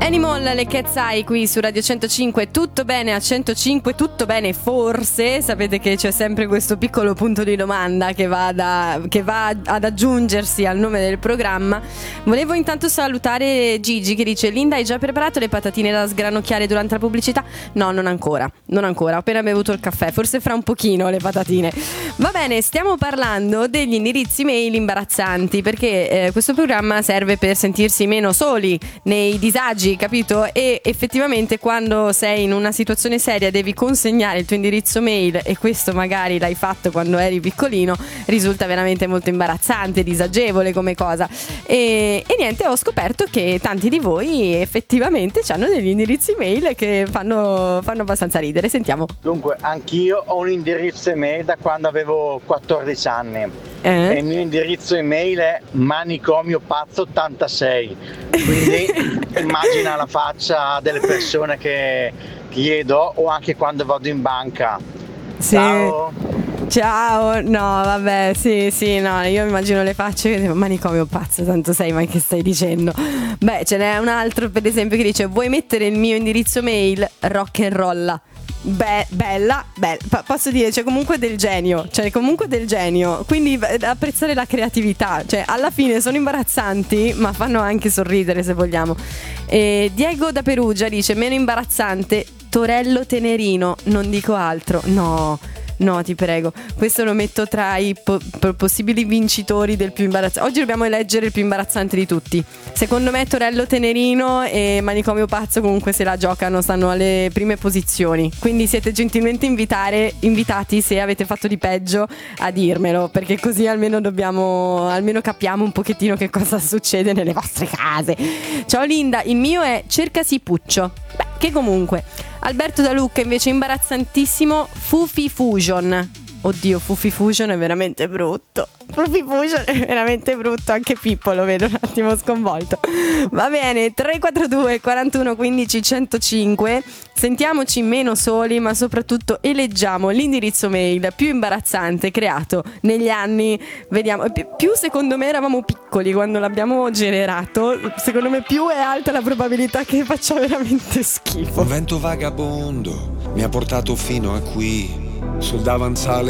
Animal, le Cat's Eye qui su Radio 105. Tutto bene a 105, tutto bene forse? Sapete che c'è sempre questo piccolo punto di domanda che va ad aggiungersi al nome del programma. Volevo intanto salutare Gigi che dice: Linda, hai già preparato le patatine da sgranocchiare durante la pubblicità? No, non ancora, ho appena bevuto il caffè, forse fra un pochino le patatine. Va bene, stiamo parlando degli indirizzi mail imbarazzanti, perché questo programma serve per sentirsi meno soli nei disagi, capito? E effettivamente quando sei in una situazione seria devi consegnare il tuo indirizzo mail, e questo magari l'hai fatto quando eri piccolino, risulta veramente molto imbarazzante, disagevole come cosa. E niente, ho scoperto che tanti di voi effettivamente hanno degli indirizzi mail che fanno abbastanza ridere. Sentiamo. Dunque, anch'io ho un indirizzo email da quando avevo 14 anni. E il mio indirizzo email è manicomiopazzo86. Quindi immagina la faccia delle persone che chiedo, o anche quando vado in banca. Sì. Ciao, no, vabbè, sì, no, io immagino le facce che dico: manicomio pazzo, tanto sei, ma che stai dicendo? Beh, ce n'è un altro, per esempio, che dice: vuoi mettere il mio indirizzo mail? Rock and rolla. Bella, posso dire, c'è comunque del genio, quindi apprezzare la creatività, cioè alla fine sono imbarazzanti ma fanno anche sorridere, se vogliamo. Diego da Perugia dice: meno imbarazzante Torello Tenerino, non dico altro. No, ti prego, questo lo metto tra i possibili vincitori del più imbarazzante. Oggi dobbiamo eleggere il più imbarazzante di tutti. Secondo me Torello Tenerino e Manicomio Pazzo comunque se la giocano, stanno alle prime posizioni. Quindi siete gentilmente invitati, se avete fatto di peggio, a dirmelo, perché così almeno capiamo un pochettino che cosa succede nelle vostre case. Ciao Linda, il mio è Cercasi Puccio. Beh, che comunque. Alberto da Lucca invece imbarazzantissimo Fufi Fusion. Oddio, Fufi Fusion è veramente brutto. Anche Pippo lo vedo un attimo sconvolto. Va bene, 342 41 15 105. Sentiamoci meno soli, ma soprattutto eleggiamo l'indirizzo mail più imbarazzante creato negli anni. Vediamo, più secondo me eravamo piccoli quando l'abbiamo generato, secondo me più è alta la probabilità che faccia veramente schifo. Un vento vagabondo mi ha portato fino a qui, sul davanzale